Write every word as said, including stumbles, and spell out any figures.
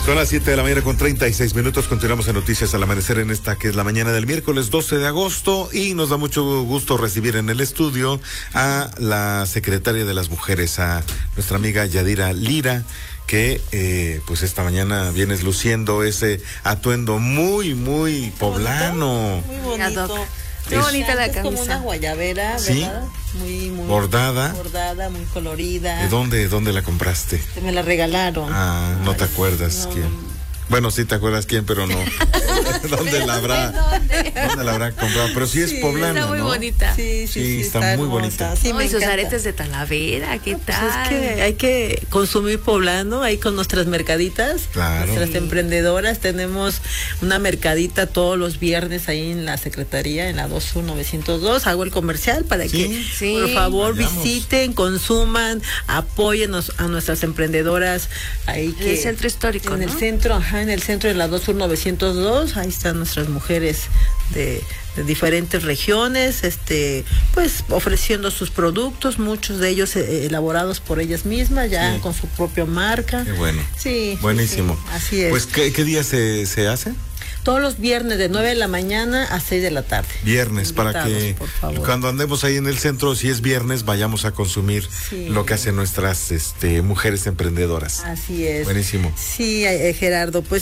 Son las siete de la mañana con treinta y seis minutos. Continuamos en Noticias al Amanecer en esta que es la mañana del miércoles doce de agosto y nos da mucho gusto recibir en el estudio a la secretaria de las mujeres, a nuestra amiga Yadira Lira, que eh, pues esta mañana vienes luciendo ese atuendo muy, muy poblano. Muy bonito. Qué bonita la camisa. Es como una guayabera, ¿sí? ¿verdad? Muy, muy bordada. Bordada, muy colorida. ¿De dónde, dónde la compraste? Me la regalaron. Ah, no Ay, te acuerdas no. quién. Bueno, sí te acuerdas quién, pero no. ¿Dónde la habrá? ¿Dónde? ¿Dónde la habrá comprado? Pero sí es Sí, poblana, está muy ¿no? bonita. Sí, sí, Sí, sí, está está muy hermosa. bonita. Sí, No, me y sus encanta. aretes de Talavera, ¿qué Pues tal? es que hay que consumir poblano ahí con nuestras mercaditas, Claro. nuestras Sí. emprendedoras. Tenemos una mercadita todos los viernes ahí en la Secretaría, en la dos mil novecientos dos. Hago el comercial para Sí. que Sí. por favor Vayamos. visiten, consuman, apoyen a nuestras emprendedoras ahí En que el centro histórico, en ¿no? el centro, ajá, en el centro de la dos mil novecientos dos. Ahí están nuestras mujeres de, de diferentes regiones, este, pues ofreciendo sus productos, muchos de ellos eh, elaborados por ellas mismas, ya Sí. con su propia marca. Qué bueno. Sí. Buenísimo. Sí, así es. Pues, ¿qué, qué día se, se hace? Todos los viernes de nueve de la mañana a seis de la tarde. Viernes, para Invitados, que por favor. cuando andemos ahí en el centro, si es viernes, vayamos a consumir Sí. lo que hacen nuestras este, mujeres emprendedoras. Así es. Buenísimo. Sí, eh, Gerardo, pues